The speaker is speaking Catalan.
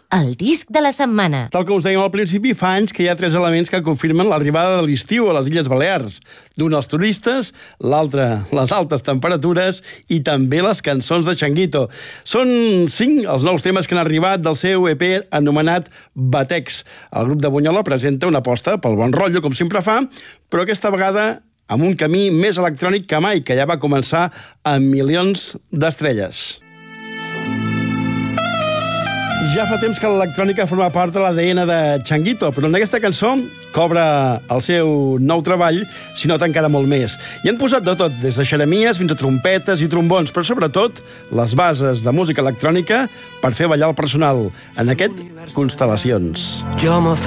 el disc de la setmana. Tal com us dèiem al principi, fa anys que hi ha 3 elements que confirmen l'arribada de l'estiu a les Illes Balears. D'un, els turistes, l'altre, les altes temperatures i també les cançons de Changuito. Són 5 els nous temes que han arribat del seu EP anomenat Batex. El grup de Bunyola presenta una aposta pel bon rotllo, com sempre fa, però aquesta vegada amb un camí més electrònic que mai, que ja va començar amb milions d'estrelles. Ja fa temps que l'electrònica forma part de l'ADN de Changuito, però en aquesta cançó cobra el seu nou treball, si nota encara molt més. I han posat de tot, des de xeremies fins a trompetes i trombons, però sobretot les bases de música electrònica per fer ballar el personal, en aquest Constel·lacions. Jo